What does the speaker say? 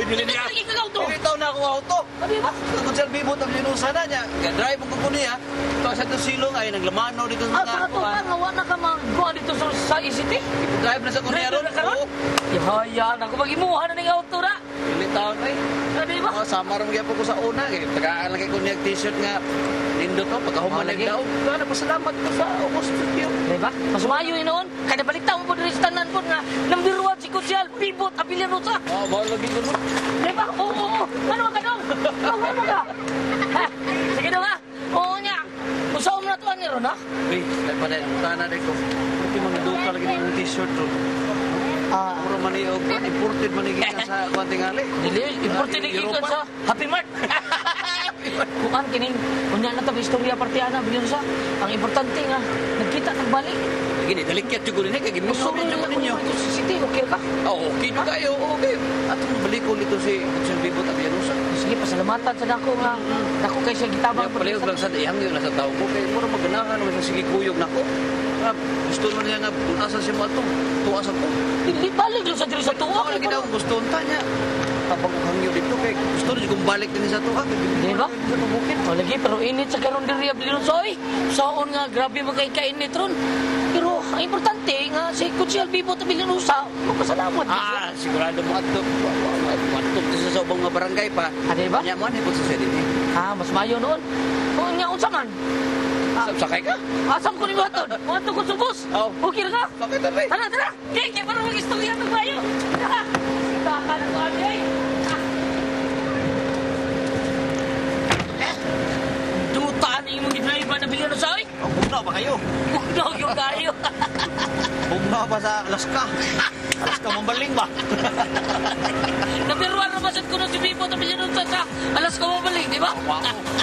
Dili niya. Auto. Pilitaw na ako auto. Ano ba? Kung siya bibot ang linusa na niya. Drive ang kukunin ha. Ito sa ito silong ay naglamano dito sa Sa katukan, nga wala ka magawa dito sa ICT. Drive na sa kunyaro. Drive na karon? Yahayan ako. Mag-imuha na ng auto na. Pilitaw na eh. Ano ba? Ako, samar mo po ko sa una. Tagaan lagi ko niya t-shirt nga. Nindot ko, pagkahuman nagdaog. Kaya pasalamat ko sa ubos studio. Diba? Mas mayo yun noon. Kada balik taon po din sa tanan po nga nambiruan si Kusyal, pivot, apilyan sa. Oo, bawal lagi ko no. Diba? Oo. Ano ka dong? Ano ka? Sige dong ha. Oo niya. Usaw mo na ito ni Ron ha? Uy, pa rin. Tana rin ko. Hindi mga duka lagi ng t-shirt ron. Puro maniog. Imported manigin na sa Guantingali. Dili, imported ni Kikan sa Happy Mart. Bukan kining unya na ta istorya partiana bilyon sa. Ang importante nga nagkita ng balik. Gini, dalikyat juga rin. Kaya gimuso rin yung ninyo. Sa city, okay ka? Oo, okay na kayo. Okay. At balik ko nito si Kusyal Bibot at Yanusa. Sige, pasalamatan sa dako nga. Dako kay siya gitabang. Kaya pala lang sa dayang yun nasa tao ko. Kaya mura maganahan naman sa sige kuyog na ko. Gusto mo niya nga asan si Mato. Tuwasan ko. Hindi balik lang sa diri sa tuwa. Ako lagi daw gusto unta niya. Kapag hangyo dito kay gusto rin kung balik din sa tuwa. Di ba? O lagi, pero init sa karon diri bilyon sa oy. Saon nga, grabe magkainit ron. Pero ang importante nga si Kusyal Bibot at bilyon usa. Magpasalamat. Sigurado mo ato. Ato sa ubang mga barangay pa. Di ba? Kanya mo, hipot sa din eh. Mas mayo noon. Kung nga unsa man. Sakay ka? Asam ko ni Baton? Wato ko subos? Okay na ka? Sakay tabi. Tara! Kaya parang mag-istorya ng bayo. Tara! Baka na ko, Abay. Dutaan na yung mga drive na bilyan sa akin. Bugna pa kayo. Bugnaw yung kayo. Bugna pa sa Alaska. Alaska mambaling ba? Nabiruan na ba sa kuno si Bibo na bilyan sa Alaska mabalik, di ba? Wow.